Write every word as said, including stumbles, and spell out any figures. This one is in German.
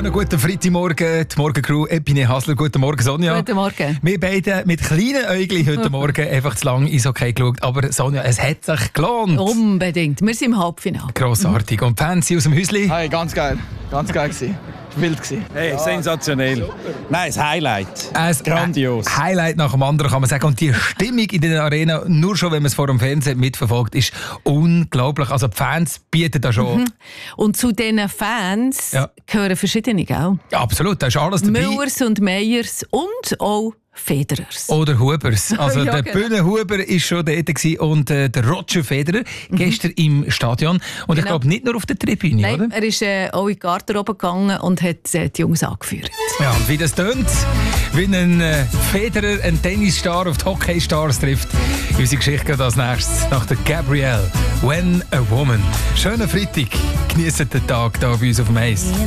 Schönen guten Freitagmorgen, die Morgencrew, Epine Hasler. Guten Morgen, Sonja. Guten Morgen. Wir beide mit kleinen Äuglein heute Morgen einfach zu lange Eishockey geschaut. Aber Sonja, es hat sich gelohnt. Unbedingt. Wir sind im Halbfinale. Grossartig. Und die Fans aus dem Häuschen? Hey, ganz geil. Ganz geil gewesen. Wild gewesen. Hey, sensationell. Nein, das Highlight. Ein Grandios. Highlight nach dem anderen, kann man sagen. Und die Stimmung in der Arena, nur schon, wenn man es vor dem Fernsehen mitverfolgt, ist unglaublich. Also die Fans bieten da schon. Mhm. Und zu diesen Fans Ja. gehören verschiedene, gell? Ja, absolut, da ist alles dabei. Müllers und Meyers und auch Federers. Oder Hubers. Also Ja, der genau. Bühne Huber war schon dort gewesen und äh, der Roger Federer gestern im Stadion. Und ich Genau. glaube nicht nur auf der Tribüne, Nein, oder? er ist äh, auch in die Garderobe gegangen und hat äh, die Jungs angeführt. Ja, und wie das tönt, wie ein äh, Federer, ein Tennisstar auf die Hockeystars trifft. Unsere Geschichte geht als nächstes nach der Gabrielle. When a Woman. Schönen Freitag. Genießt den Tag hier bei uns auf dem Eis.